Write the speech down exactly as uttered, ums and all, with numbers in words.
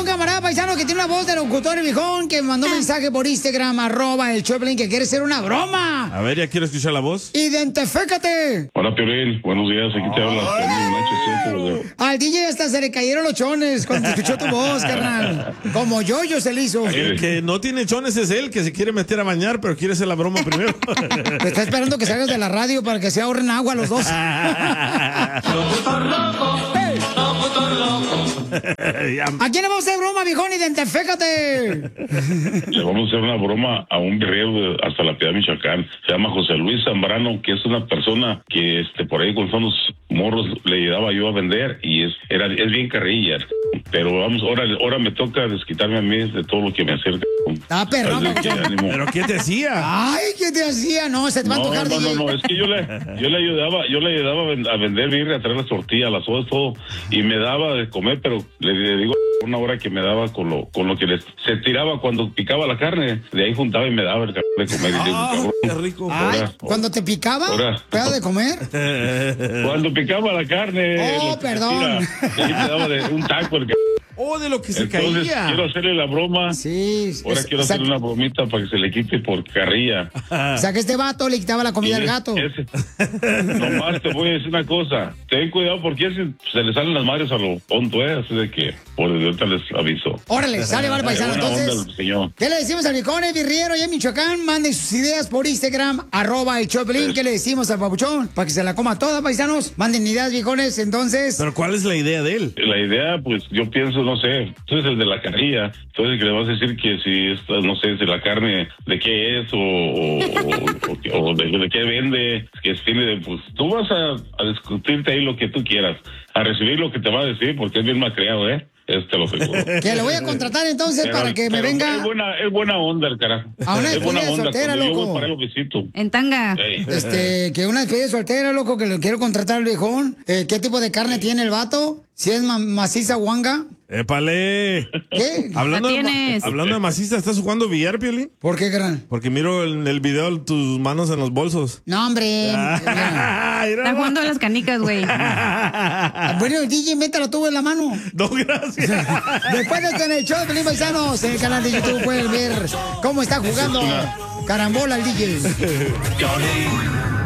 un camarada paisano que tiene una voz de locutor, el viejón, que me mandó un mensaje por Instagram, arroba el Choplin, que quiere ser una broma. A ver, ya quiero escuchar la voz. Identifícate. Hola, Piolín. Buenos días. Aquí te habla. Al D J hasta se le cayeron los chones cuando escuchó tu voz, carnal. Como yo, yo se le hizo. El que no tiene chones es él, que se quiere meter a bañar, pero quiere hacer la broma primero. Te está esperando que salgas de la radio para que se ahorren agua los dos. Locutor loco, hey. Locutor loco. ¿A quién le vamos a hacer broma, viejón? Identifícate. Le vamos a hacer una broma a un guerrero de hasta la Piedad, Michoacán. Se llama José Luis Zambrano, que es una persona que este por ahí con unos morros le ayudaba yo a vender y es era es bien carrilla. Pero vamos, ahora, ahora me toca desquitarme a mí de todo lo que me acerca. Ah, perro. ¿Pero qué te hacía? Ay, ¿qué te hacía? No, se te va a No, tocar. no, D J. no, no, es que yo le, yo le ayudaba, yo le ayudaba a ven- a vender birria, a traer las tortillas, las sodas, todo, y me daba de comer, pero le, le digo una hora que me daba con lo, con lo que les, se tiraba cuando picaba la carne, de ahí juntaba y me daba el cabrón de comer. Y digo, cabrón, qué rico. Ay, ahora, cuando te picaba, ahora. ¿pedo de comer? cuando picaba la carne, Oh, lo que se perdón. tira, de ahí me daba de un taco el cabrón. Oh, de lo que se Entonces, caía. quiero hacerle la broma. Sí. Ahora es- quiero o sea, hacerle una bromita para que se le quite por carrilla. O sea, que este vato le quitaba la comida al gato. Ese- nomás te voy a decir una cosa. Ten cuidado porque ese, se le salen las madres a lo tonto, ¿eh? Así de que, por ahorita les aviso. Órale, sale, vale, paisano. Buena onda, Entonces, señor. ¿qué le decimos al viejón, el birriero allá en Michoacán? Manden sus ideas por Instagram, arroba el Choplin. ¿Qué le decimos al papuchón? Para que se la coma toda, paisanos. Manden ideas, viejones, entonces. Pero ¿cuál es la idea de él? La idea, pues, yo pienso, no sé, tú eres el de la carrilla, entonces que le vas a decir que si esta, no sé, si la carne de qué es o, o, o- o de, de qué vende, que tiene de, pues, tú vas a, a discutirte ahí lo que tú quieras, a recibir lo que te va a decir, porque es bien malcriado, ¿eh? Eso te lo aseguro. Que lo voy a contratar entonces Pero- para que me pero venga Es buena, es buena onda el carajo. a una es buena despedida onda. soltera, Cuando yo loco. voy para ahí lo visito. En tanga. Ey. Este, que una despedida soltera, loco, que le quiero contratar al viejón. Eh, ¿Qué tipo de carne tiene el vato? Si es ma- maciza guanga. ¡Épale! ¿Qué? Hablando, La de, ma- tienes. hablando de macista, ¿estás jugando billar, Piolín? ¿Por qué, gran? Porque miro en el video tus manos en los bolsos. No, hombre. Ah, mira. Están jugando a las canicas, güey. Bueno, el D J, mételo tú en la mano. No, gracias. Después de que en el show de Pelín Paisanos, en el canal de YouTube pueden ver cómo está jugando carambola el D J. Piolín.